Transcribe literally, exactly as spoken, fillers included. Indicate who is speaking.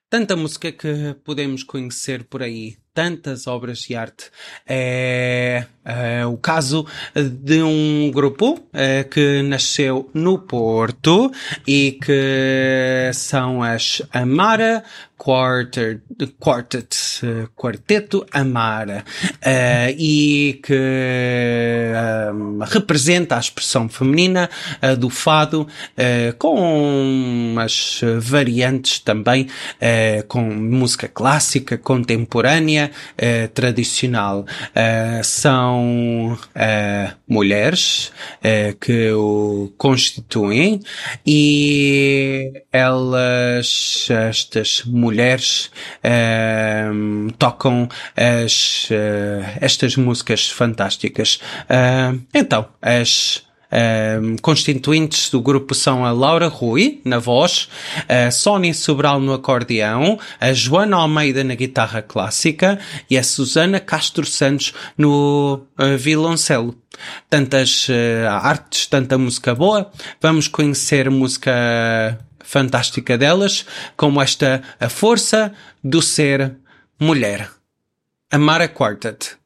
Speaker 1: Tanta música que podemos conhecer por aí, tantas obras de arte. É, é o caso de um grupo é, que nasceu no Porto e que são as Amara Quartet, Quartet Quarteto Amara, é, e que é, representa a expressão feminina é, do fado, é, com umas variantes também, é, com música clássica, contemporânea, eh, tradicional. Eh, são eh, mulheres eh, que o constituem e elas, estas mulheres, eh, tocam as, eh, estas músicas fantásticas. Eh, então, as Um, constituintes do grupo são a Laura Rui, na voz, a Sónia Sobral no acordeão, a Joana Almeida na guitarra clássica e a Susana Castro Santos no uh, violoncelo. Tantas uh, artes, tanta música boa. Vamos conhecer música fantástica delas, como esta A Força do Ser Mulher. Amara Quartet.